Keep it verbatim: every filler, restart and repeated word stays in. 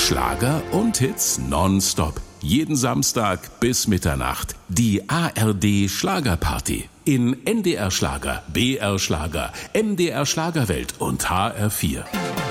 Schlager und Hits nonstop. Jeden Samstag bis Mitternacht. Die A R D Schlagerparty. In N D R Schlager, B R Schlager, M D R Schlagerwelt und H R vier.